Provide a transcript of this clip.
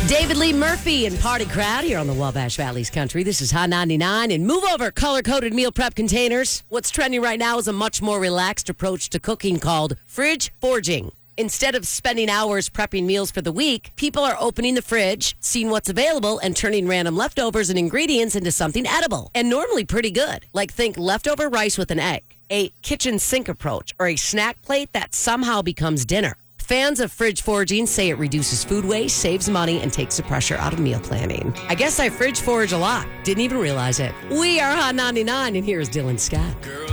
David Lee Murphy and Party Crowd here on the Wabash Valley's Country. This is Hot 99 and move over color-coded meal prep containers. What's trending right now is a much more relaxed approach to cooking called fridge foraging. Instead of spending hours prepping meals for the week, people are opening the fridge, seeing what's available, and turning random leftovers and ingredients into something edible and normally pretty good. Like think leftover rice with an egg, a kitchen sink approach, or a snack plate that somehow becomes dinner. Fans of fridge foraging say it reduces food waste, saves money, and takes the pressure out of meal planning. I guess I fridge forage a lot. Didn't even realize it. We are Hot 99, and here's Dylan Scott. Girl,